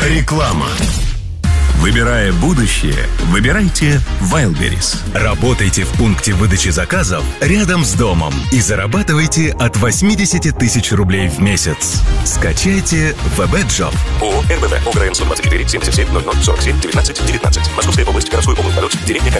Реклама. Выбирая будущее, выбирайте Wildberries. Работайте в пункте выдачи заказов рядом с домом и зарабатывайте от 80 тысяч рублей в месяц. Скачайте ВБ-джоб. ООО «РБВ». ОГРН 124 77 00 47 19 19. Московская область, городской округ Подольск, деревня